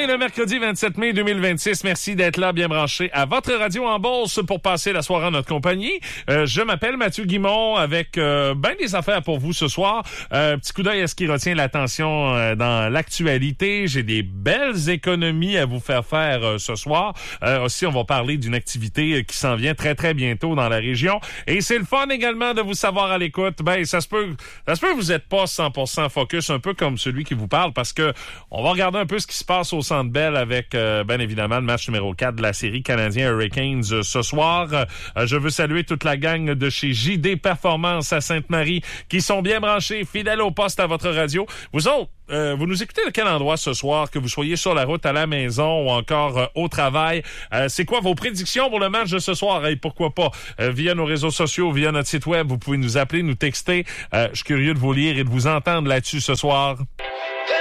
le mercredi 27 mai 2026. Merci d'être là, bien branché à votre radio en Beauce pour passer la soirée en notre compagnie. Je m'appelle Mathieu Guimond avec ben des affaires pour vous ce soir. Petit coup d'œil à ce qui retient l'attention dans l'actualité. J'ai des belles économies à vous faire ce soir. Aussi, on va parler d'une activité qui s'en vient très, très bientôt dans la région. Et c'est le fun également de vous savoir à l'écoute. Ben, ça se peut que vous n'êtes pas 100% focus, un peu comme celui qui vous parle, parce que on va regarder un peu ce qui se passe au Centre Bell avec, bien évidemment, le match numéro 4 de la série Canadien Hurricanes ce soir. Je veux saluer toute la gang de chez JD Performance à Sainte-Marie qui sont bien branchés, fidèles au poste à votre radio. Vous autres, vous nous écoutez de quel endroit ce soir, que vous soyez sur la route, à la maison ou encore au travail? C'est quoi vos prédictions pour le match de ce soir? Et pourquoi pas, via nos réseaux sociaux, via notre site web, vous pouvez nous appeler, nous texter. Je suis curieux de vous lire et de vous entendre là-dessus ce soir.